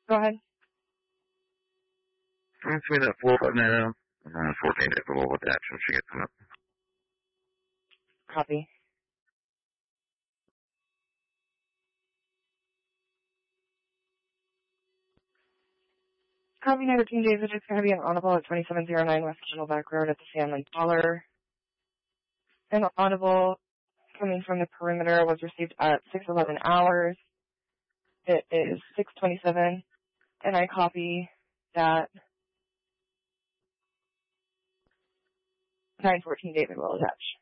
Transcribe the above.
Go ahead. Transfer that 459 and then 14 days below with the action she gets in it. Copy. Copy 19 days, it's going to be an audible at 2709 West Candleback Road at the Stanley Dollar. An audible coming from the perimeter was received at 6:11 hours. It is 6:27, and I copy that 914 David will attach.